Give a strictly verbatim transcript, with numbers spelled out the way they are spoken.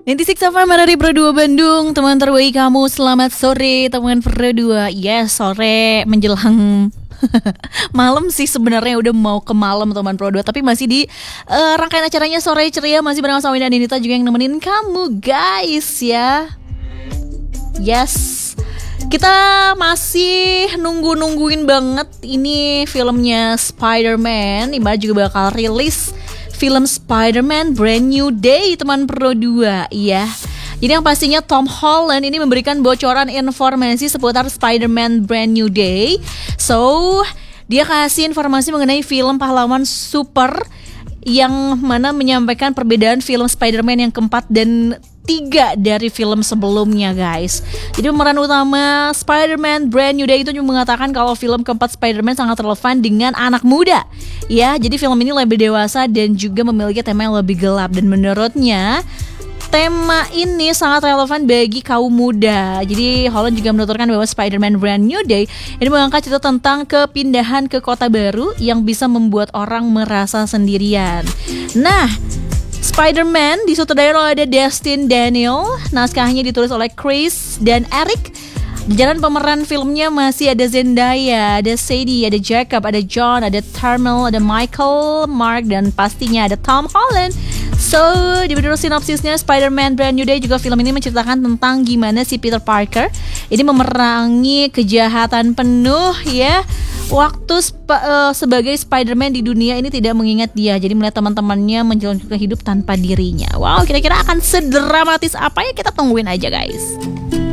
sembilan puluh enam F M dari Pro dua Bandung. Teman terbaik kamu, selamat sore teman Pro dua. Yes, sore menjelang malam sih sebenarnya, udah mau ke malam teman Pro dua. Tapi masih di uh, rangkaian acaranya Sore Ceria, masih bareng sama Winda dan Dinita juga yang nemenin kamu guys ya. Yes, kita masih nunggu-nungguin banget ini filmnya Spider-Man. Iba juga bakal rilis film Spider-Man Brand New Day teman Pro dua ya. Jadi yang pastinya Tom Holland ini memberikan bocoran informasi seputar Spider-Man Brand New Day. So, dia kasih informasi mengenai film pahlawan super yang mana menyampaikan perbedaan film Spider-Man yang keempat dan tiga dari film sebelumnya guys. Jadi pemeran utama Spider-Man Brand New Day itu juga mengatakan kalau film keempat Spider-Man sangat relevan dengan anak muda. Ya, jadi film ini lebih dewasa dan juga memiliki tema yang lebih gelap. Dan menurutnya tema ini sangat relevan bagi kaum muda. Jadi Holland juga menuturkan bahwa Spider-Man Brand New Day ini mengangkat cerita tentang kepindahan ke kota baru yang bisa membuat orang merasa sendirian. Nah, Spider-Man disutradarai oleh Destin Daniel, naskahnya ditulis oleh Chris dan Eric. Di jalan pemeran filmnya masih ada Zendaya, ada Sadie, ada Jacob, ada John, ada Termel, ada Michael, Mark, dan pastinya ada Tom Holland. So, di menurut sinopsisnya Spider-Man Brand New Day juga film ini menceritakan tentang gimana si Peter Parker ini memerangi kejahatan penuh ya. Waktu sp- uh, sebagai Spider-Man di dunia ini tidak mengingat dia. Jadi melihat teman-temannya menjalankan hidup tanpa dirinya. Wow, kira-kira akan sedramatis apa ya, kita tungguin aja guys.